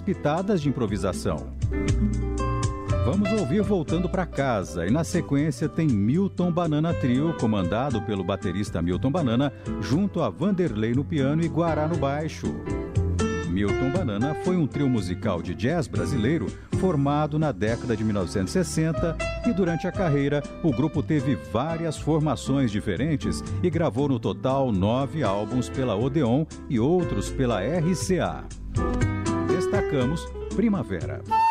pitadas de improvisação. Vamos ouvir Voltando para Casa, e na sequência tem Milton Banana Trio, comandado pelo baterista Milton Banana, junto a Vanderlei no piano e Guará no baixo. Milton Banana foi um trio musical de jazz brasileiro formado na década de 1960 e durante a carreira o grupo teve várias formações diferentes e gravou no total 9 álbuns pela Odeon e outros pela RCA. Destacamos Primavera.